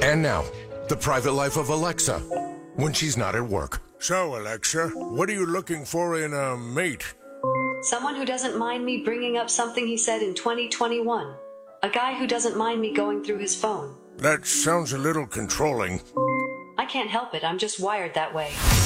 And now, the private life of Alexa when she's not at work. So, Alexa, what are you looking for in a mate? Someone who doesn't mind me bringing up something he said in 2021. A guy who doesn't mind me going through his phone. That sounds a little controlling. I can't help it, I'm just wired that way.